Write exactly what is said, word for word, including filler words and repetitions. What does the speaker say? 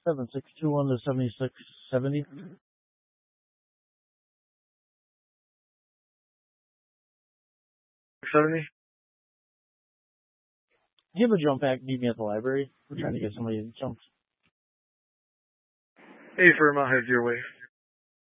seven six two one to seventy six seventy. seventy? Do you have a jump pack? Meet me at the library. We're trying to get somebody to jump. Hey, firm, I'll head your way.